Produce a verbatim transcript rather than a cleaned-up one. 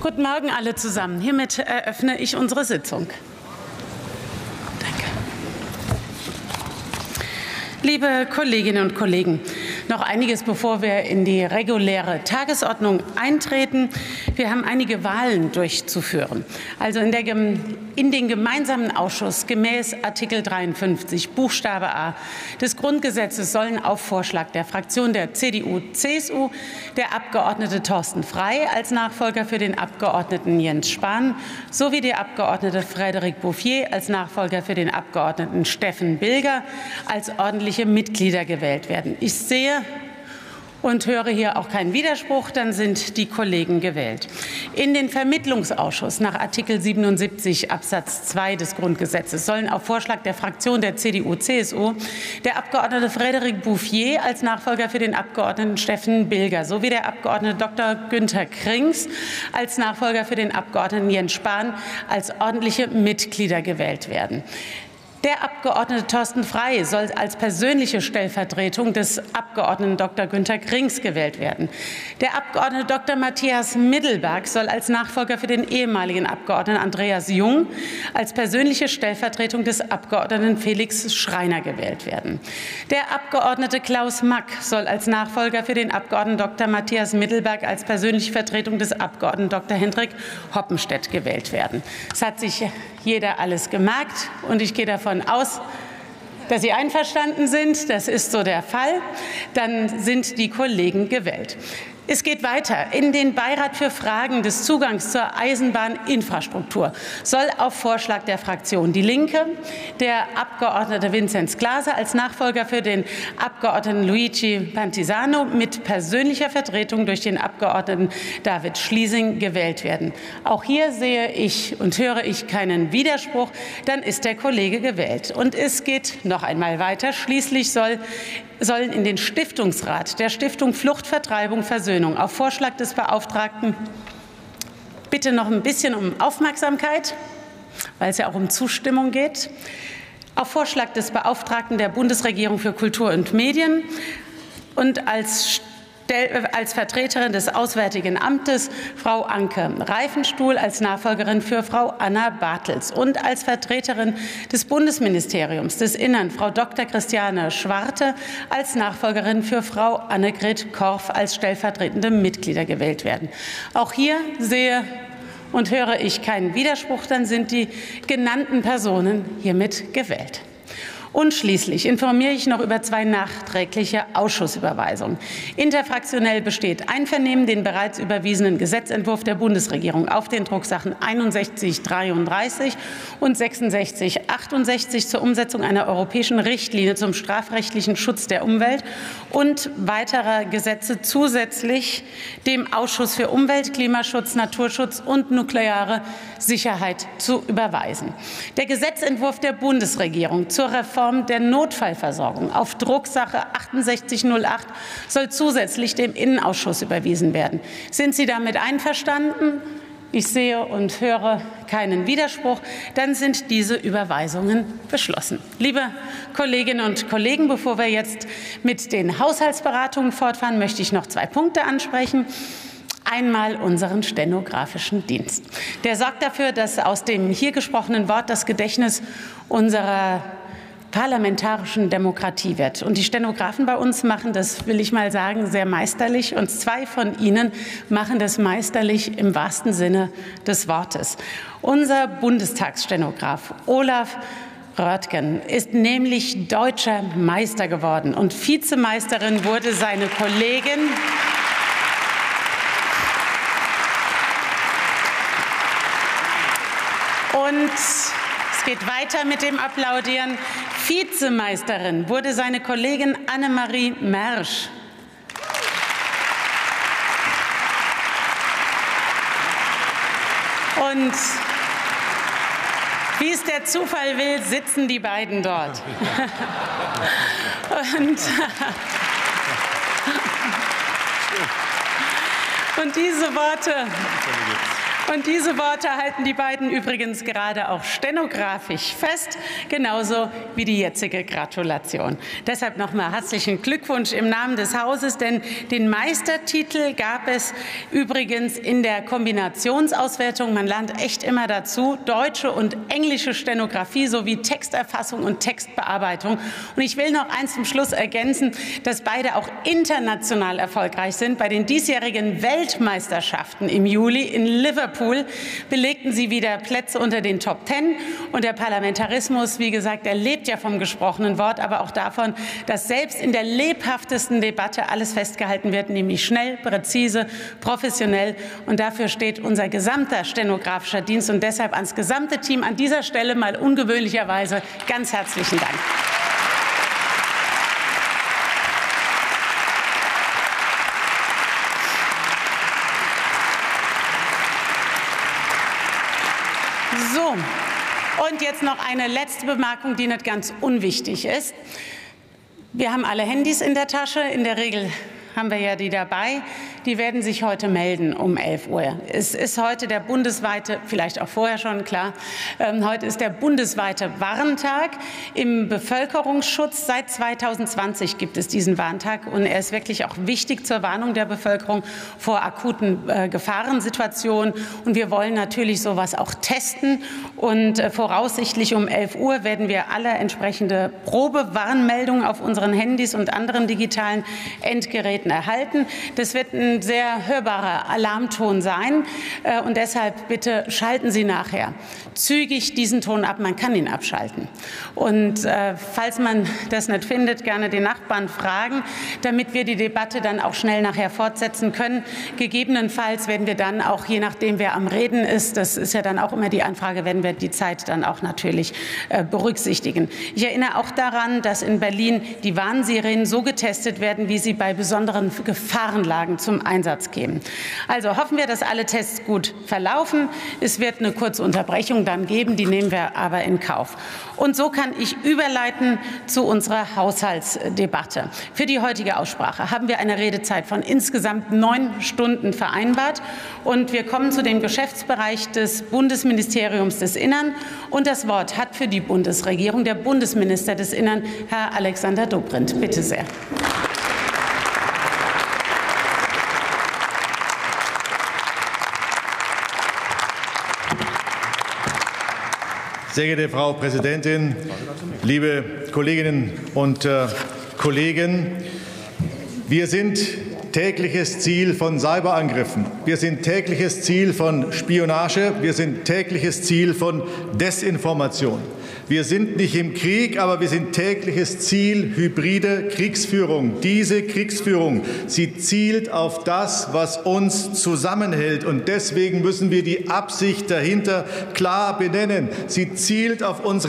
Guten Morgen alle zusammen. Hiermit eröffne ich unsere Sitzung. Danke. Liebe Kolleginnen und Kollegen, noch einiges, bevor wir in die reguläre Tagesordnung eintreten. Wir haben einige Wahlen durchzuführen. Also in, der, in den gemeinsamen Ausschuss gemäß Artikel dreiundfünfzig Buchstabe a des Grundgesetzes sollen auf Vorschlag der Fraktion der C D U C S U der Abgeordnete Thorsten Frey als Nachfolger für den Abgeordneten Jens Spahn sowie der Abgeordnete Frédéric Bouffier als Nachfolger für den Abgeordneten Steffen Bilger als ordentliche Mitglieder gewählt werden. Ich sehe und höre hier auch keinen Widerspruch, dann sind die Kollegen gewählt. In den Vermittlungsausschuss nach Artikel siebenundsiebzig Absatz zwei des Grundgesetzes sollen auf Vorschlag der Fraktion der C D U C S U der Abgeordnete Frédéric Bouffier als Nachfolger für den Abgeordneten Steffen Bilger sowie der Abgeordnete Doktor Günther Krings als Nachfolger für den Abgeordneten Jens Spahn als ordentliche Mitglieder gewählt werden. Der Abgeordnete Thorsten Frey soll als persönliche Stellvertretung des Abgeordneten Doktor Günther Krings gewählt werden. Der Abgeordnete Doktor Matthias Middelberg soll als Nachfolger für den ehemaligen Abgeordneten Andreas Jung als persönliche Stellvertretung des Abgeordneten Felix Schreiner gewählt werden. Der Abgeordnete Klaus Mack soll als Nachfolger für den Abgeordneten Doktor Matthias Middelberg als persönliche Vertretung des Abgeordneten Doktor Hendrik Hoppenstedt gewählt werden. Es hat sich jeder alles gemerkt, und ich gehe davon aus, dass Sie einverstanden sind. Das ist so der Fall. Dann sind die Kollegen gewählt. Es geht weiter. In den Beirat für Fragen des Zugangs zur Eisenbahninfrastruktur soll auf Vorschlag der Fraktion Die Linke der Abgeordnete Vinzenz Glaser als Nachfolger für den Abgeordneten Luigi Pantisano mit persönlicher Vertretung durch den Abgeordneten David Schliesing gewählt werden. Auch hier sehe ich und höre ich keinen Widerspruch. Dann ist der Kollege gewählt. Und es geht noch einmal weiter. Schließlich soll sollen in den Stiftungsrat der Stiftung Flucht, Vertreibung, Versöhnung auf Vorschlag des Beauftragten, bitte noch ein bisschen um Aufmerksamkeit, weil es ja auch um Zustimmung geht, auf Vorschlag des Beauftragten der Bundesregierung für Kultur und Medien und als als Vertreterin des Auswärtigen Amtes Frau Anke Reifenstuhl als Nachfolgerin für Frau Anna Bartels und als Vertreterin des Bundesministeriums des Innern Frau Doktor Christiane Schwarte als Nachfolgerin für Frau Annegret Korf als stellvertretende Mitglieder gewählt werden. Auch hier sehe und höre ich keinen Widerspruch, dann sind die genannten Personen hiermit gewählt. Und schließlich informiere ich noch über zwei nachträgliche Ausschussüberweisungen. Interfraktionell besteht Einvernehmen, den bereits überwiesenen Gesetzentwurf der Bundesregierung auf den Drucksachen einundsechzig dreiunddreißig und sechsundsechzig achtundsechzig zur Umsetzung einer europäischen Richtlinie zum strafrechtlichen Schutz der Umwelt und weiterer Gesetze zusätzlich dem Ausschuss für Umwelt, Klimaschutz, Naturschutz und nukleare Sicherheit zu überweisen. Der Gesetzentwurf der Bundesregierung zur Reform der Notfallversorgung auf Drucksache achtundsechzig null acht soll zusätzlich dem Innenausschuss überwiesen werden. Sind Sie damit einverstanden? Ich sehe und höre keinen Widerspruch. Dann sind diese Überweisungen beschlossen. Liebe Kolleginnen und Kollegen, bevor wir jetzt mit den Haushaltsberatungen fortfahren, möchte ich noch zwei Punkte ansprechen. Einmal unseren stenografischen Dienst. Der sorgt dafür, dass aus dem hier gesprochenen Wort das Gedächtnis unserer parlamentarischen Demokratie wird. Und die Stenografen bei uns machen das, will ich mal sagen, sehr meisterlich. Und zwei von ihnen machen das meisterlich im wahrsten Sinne des Wortes. Unser Bundestagsstenograf Olaf Röttgen ist nämlich deutscher Meister geworden. Und Vizemeisterin wurde seine Kollegin und es geht weiter mit dem Applaudieren. Vizemeisterin wurde seine Kollegin Annemarie Mersch. Und wie es der Zufall will, sitzen die beiden dort. Und, und diese Worte Und diese Worte halten die beiden übrigens gerade auch stenografisch fest, genauso wie die jetzige Gratulation. Deshalb nochmal herzlichen Glückwunsch im Namen des Hauses, denn den Meistertitel gab es übrigens in der Kombinationsauswertung. Man lernt echt immer dazu, deutsche und englische Stenografie sowie Texterfassung und Textbearbeitung. Und ich will noch eins zum Schluss ergänzen, dass beide auch international erfolgreich sind. Bei den diesjährigen Weltmeisterschaften im Juli in Liverpool belegten sie wieder Plätze unter den Top Ten. Und der Parlamentarismus, wie gesagt, er lebt ja vom gesprochenen Wort, aber auch davon, dass selbst in der lebhaftesten Debatte alles festgehalten wird, nämlich schnell, präzise, professionell. Und dafür steht unser gesamter stenografischer Dienst. Und deshalb ans gesamte Team an dieser Stelle mal ungewöhnlicherweise ganz herzlichen Dank. So, und jetzt noch eine letzte Bemerkung, die nicht ganz unwichtig ist. Wir haben alle Handys in der Tasche, in der Regel haben wir ja die dabei. Die werden sich heute melden um elf Uhr. Es ist heute der bundesweite, vielleicht auch vorher schon, klar, ähm, heute ist der bundesweite Warntag im Bevölkerungsschutz. Seit zweitausendzwanzig gibt es diesen Warntag und er ist wirklich auch wichtig zur Warnung der Bevölkerung vor akuten äh, Gefahrensituationen. Und wir wollen natürlich sowas auch testen und äh, voraussichtlich um elf Uhr werden wir alle entsprechende Probewarnmeldungen auf unseren Handys und anderen digitalen Endgeräten erhalten. Das wird ein sehr hörbarer Alarmton sein. Und deshalb bitte schalten Sie nachher zügig diesen Ton ab. Man kann ihn abschalten. Und äh, falls man das nicht findet, gerne den Nachbarn fragen, damit wir die Debatte dann auch schnell nachher fortsetzen können. Gegebenenfalls werden wir dann auch, je nachdem wer am Reden ist, das ist ja dann auch immer die Anfrage, werden wir die Zeit dann auch natürlich äh, berücksichtigen. Ich erinnere auch daran, dass in Berlin die Warnsirenen so getestet werden, wie sie bei besonderen Gefahrenlagen zum Einsatz kämen. Also hoffen wir, dass alle Tests gut verlaufen. Es wird eine kurze Unterbrechung dann geben, die nehmen wir aber in Kauf. Und so kann ich überleiten zu unserer Haushaltsdebatte. Für die heutige Aussprache haben wir eine Redezeit von insgesamt neun Stunden vereinbart. Und wir kommen zu dem Geschäftsbereich des Bundesministeriums des Innern. Und das Wort hat für die Bundesregierung der Bundesminister des Innern, Herr Alexander Dobrindt. Bitte sehr. Sehr geehrte Frau Präsidentin, liebe Kolleginnen und äh, Kollegen! Wir sind tägliches Ziel von Cyberangriffen. Wir sind tägliches Ziel von Spionage. Wir sind tägliches Ziel von Desinformation. Wir sind nicht im Krieg, aber wir sind tägliches Ziel hybride Kriegsführung. Diese Kriegsführung, sie zielt auf das, was uns zusammenhält. Und deswegen müssen wir die Absicht dahinter klar benennen. Sie zielt auf unsere